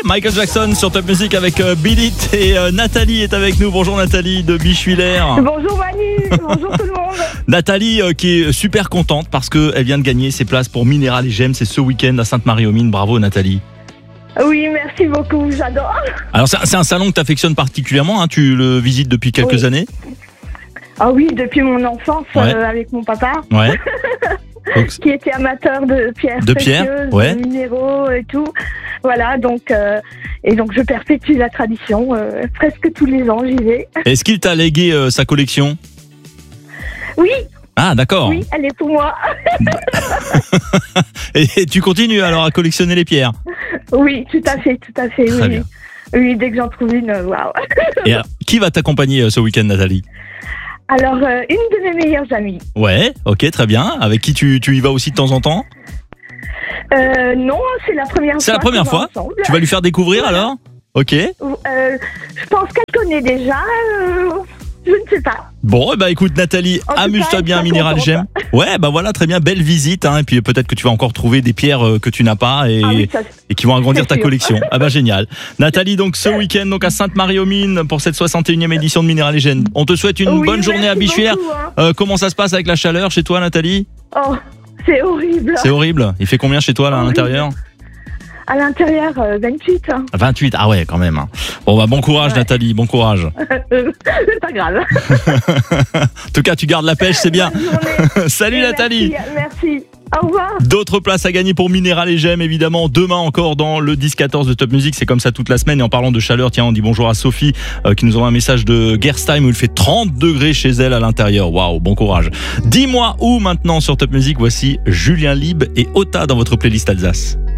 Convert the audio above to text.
Michael Jackson sur Top Music avec Beat It et Nathalie est avec nous. Bonjour Nathalie de Bichevillers. Bonjour Manu, bonjour tout le monde. Nathalie qui est super contente parce qu'elle vient de gagner ses places pour Minéral et Gemmes. C'est ce week-end à Sainte-Marie-aux-Mines. Bravo Nathalie. Oui, merci beaucoup, j'adore. Alors c'est un salon que tu affectionnes particulièrement, hein, tu le visites depuis quelques années? Ah oui, depuis mon enfance avec mon papa. Ouais. Donc, qui était amateur de pierres précieuses, ouais. de minéraux et tout. Voilà, donc je perpétue la tradition. Presque tous les ans, j'y vais. Est-ce qu'il t'a légué sa collection? Oui. Ah d'accord. Oui, elle est pour moi. Et tu continues alors à collectionner les pierres? Oui, tout à fait. Très Oui. bien. Oui, dès que j'en trouve une, waouh. Et alors, qui va t'accompagner ce week-end Nathalie? Alors, une de mes meilleures amies. Ouais, ok, très bien. Avec qui tu y vas aussi de temps en temps? Non, c'est la première fois. C'est la première fois? Tu vas lui faire découvrir alors? Ok. Je pense qu'elle connaît déjà. Je ne sais pas. Bon, bah écoute Nathalie, amuse-toi bien à Minéral et Gemmes. Ouais, bah voilà, très bien, belle visite. Hein, et puis peut-être que tu vas encore trouver des pierres que tu n'as pas et qui vont agrandir ta collection. Ah bah génial. Nathalie, donc ce week-end donc à Sainte-Marie-aux-Mines pour cette 61e édition de Minéral et Gemmes. On te souhaite une bonne journée à Bichevillers. Comment ça se passe avec la chaleur chez toi Nathalie? Oh, c'est horrible. C'est horrible. Il fait combien chez toi là à l'intérieur? À l'intérieur, 28. 28, ah ouais, quand même. Bon, bah bon courage Nathalie, bon courage. C'est pas grave. En tout cas, tu gardes la pêche, c'est bien. Salut Nathalie. Merci. Au revoir. D'autres places à gagner pour Minéral et Gemmes, évidemment. Demain encore dans le 10-14 de Top Music. C'est comme ça toute la semaine. Et en parlant de chaleur, tiens, on dit bonjour à Sophie qui nous envoie un message de Gerstheim où il fait 30 degrés chez elle à l'intérieur. Waouh, bon courage. Dis-moi où maintenant sur Top Music. Voici Julien Lieb et Ota dans votre playlist Alsace.